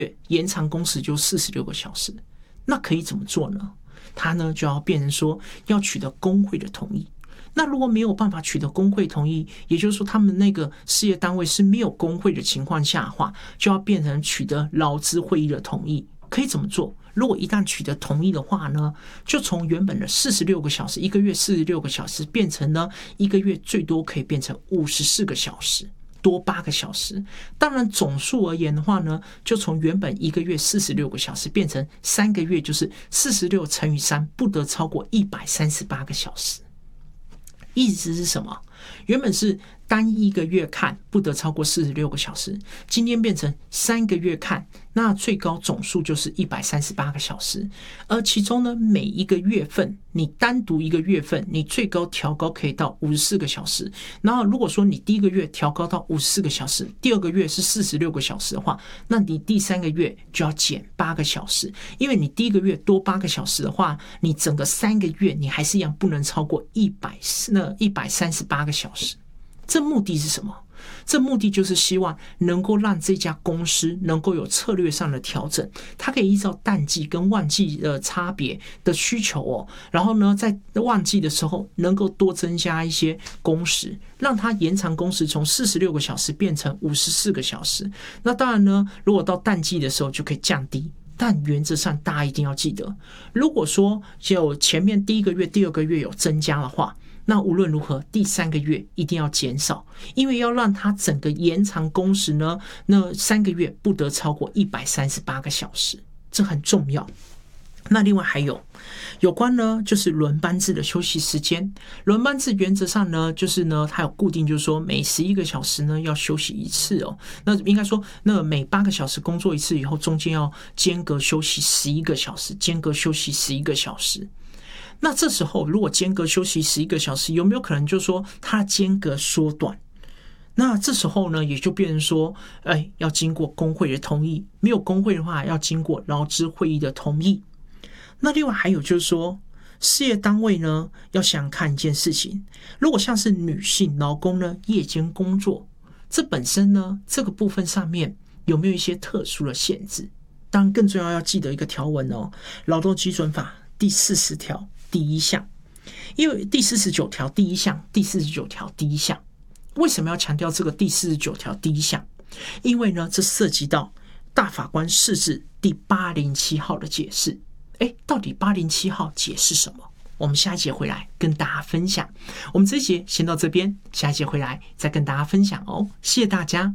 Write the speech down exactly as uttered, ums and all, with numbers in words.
延长工时就四十六个小时。那可以怎么做呢？他呢就要变成说要取得工会的同意。那如果没有办法取得工会同意，也就是说他们那个事业单位是没有工会的情况下的话，就要变成取得劳资会议的同意。可以怎么做？如果一旦取得同意的话呢，就从原本的四十六个小时，一个月四十六个小时，变成呢一个月最多可以变成五十四个小时，多八个小时。当然总数而言的话呢，就从原本一个月四十六个小时变成三个月，就是四十六乘以三，不得超过一百三十八个小时。意思是什么？原本是单一个月看不得超过四十六个小时，今天变成三个月看，那最高总数就是一百三十八个小时。而其中呢，每一个月份你单独一个月份，你最高调高可以到五十四个小时。然后如果说你第一个月调高到五十四个小时，第二个月是四十六个小时的话，那你第三个月就要减八个小时。因为你第一个月多八个小时的话，你整个三个月你还是一样不能超过一百那一百三十八个小时。这目的是什么？这目的就是希望能够让这家公司能够有策略上的调整，它可以依照淡季跟旺季的差别的需求哦，然后呢，在旺季的时候能够多增加一些工时，让它延长工时从四十六个小时变成五十四个小时。那当然呢，如果到淡季的时候就可以降低。但原则上大家一定要记得，如果说就前面第一个月、第二个月有增加的话，那无论如何第三个月一定要减少，因为要让它整个延长工时呢，那三个月不得超过一百三十八个小时，这很重要。那另外还有有关呢，就是轮班制的休息时间。轮班制原则上呢，就是呢，它有固定，就是说每十一个小时呢要休息一次哦。那应该说，那每八个小时工作一次以后，中间要间隔休息十一个小时，间隔休息十一个小时。那这时候如果间隔休息十一个小时，有没有可能就是说它间隔缩短？那这时候呢，也就变成说，哎，要经过工会的同意，没有工会的话，要经过劳资会议的同意。那另外还有就是说，事业单位呢要想看一件事情，如果像是女性劳工呢夜间工作，这本身呢这个部分上面有没有一些特殊的限制？当然更重要要记得一个条文哦，劳动基准法第四十条第一项，因为第四十九条第一项、第四十九条第一项，为什么要强调这个第四十九条第一项？因为呢，这涉及到大法官释字第八零七号的解释。哎，到底八零七号解释什么？我们下一节回来跟大家分享。我们这一节先到这边，下一节回来再跟大家分享哦。谢谢大家。